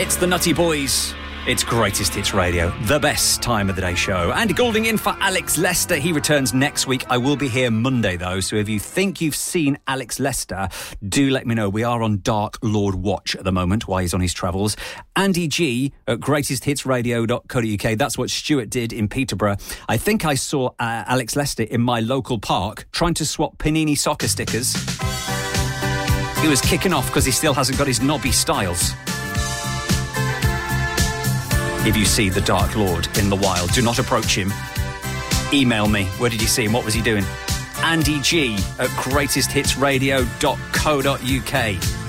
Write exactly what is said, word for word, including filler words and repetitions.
It's the Nutty Boys. It's Greatest Hits Radio, the best time of the day show. Andy Goulding in for Alex Lester. He returns next week. I will be here Monday, though, so if you think you've seen Alex Lester, do let me know. We are on Dark Lord watch at the moment while he's on his travels. Andy G at greatest hits radio dot co dot uk. That's what Stuart did in Peterborough. I think I saw uh, Alex Lester in my local park trying to swap Panini soccer stickers. He was kicking off because he still hasn't got his knobby styles. If you see the Dark Lord in the wild, do not approach him. Email me. Where did you see him? What was he doing? Andy G at greatest hits radio dot co dot uk.